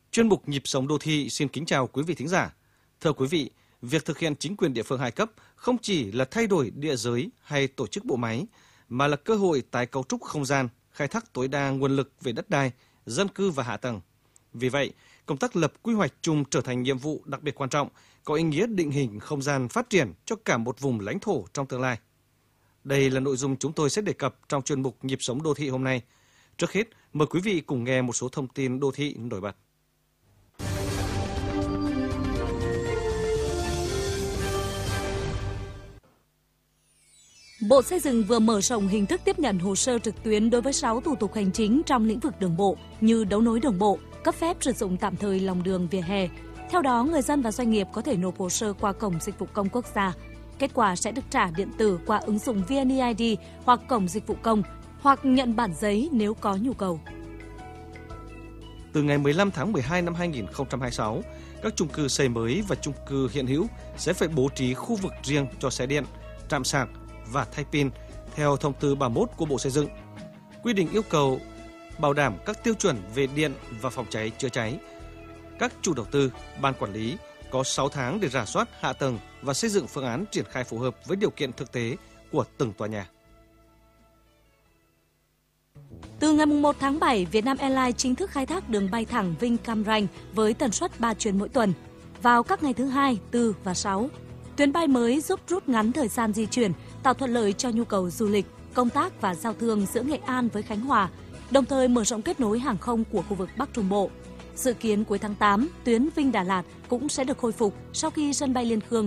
Chuyên mục Nhịp sống đô thị xin kính chào quý vị thính giả. Thưa quý vị, việc thực hiện chính quyền địa phương hai cấp không chỉ là thay đổi địa giới hay tổ chức bộ máy, mà là cơ hội tái cấu trúc không gian, khai thác tối đa nguồn lực về đất đai, dân cư và hạ tầng. Vì vậy, công tác lập quy hoạch chung trở thành nhiệm vụ đặc biệt quan trọng, có ý nghĩa định hình không gian phát triển cho cả một vùng lãnh thổ trong tương lai. Đây là nội dung chúng tôi sẽ đề cập trong chuyên mục Nhịp sống đô thị hôm nay. Trước hết, mời quý vị cùng nghe một số thông tin đô thị nổi bật. Bộ Xây dựng vừa mở rộng hình thức tiếp nhận hồ sơ trực tuyến đối với 6 thủ tục hành chính trong lĩnh vực đường bộ như đấu nối đường bộ, cấp phép sử dụng tạm thời lòng đường vỉa hè. Theo đó, người dân và doanh nghiệp có thể nộp hồ sơ qua Cổng Dịch vụ Công Quốc gia. Kết quả sẽ được trả điện tử qua ứng dụng VNeID hoặc Cổng Dịch vụ Công, hoặc nhận bản giấy nếu có nhu cầu. Từ ngày 15 tháng 12 năm 2026, các chung cư xây mới và chung cư hiện hữu sẽ phải bố trí khu vực riêng cho xe điện, trạm sạc và thay pin theo thông tư 31 của Bộ Xây dựng. Quy định yêu cầu bảo đảm các tiêu chuẩn về điện và phòng cháy chữa cháy. Các chủ đầu tư, ban quản lý có 6 tháng để rà soát hạ tầng và xây dựng phương án triển khai phù hợp với điều kiện thực tế của từng tòa nhà. Từ ngày 1 tháng 7, Vietnam Airlines chính thức khai thác đường bay thẳng Vinh Cam Ranh với tần suất 3 chuyến mỗi tuần vào các ngày thứ Hai, Tư và Sáu. Tuyến bay mới giúp rút ngắn thời gian di chuyển, tạo thuận lợi cho nhu cầu du lịch, công tác và giao thương giữa Nghệ An với Khánh Hòa, đồng thời mở rộng kết nối hàng không của khu vực Bắc Trung Bộ. Dự kiến cuối tháng 8, tuyến Vinh Đà Lạt cũng sẽ được khôi phục sau khi sân bay Liên Khương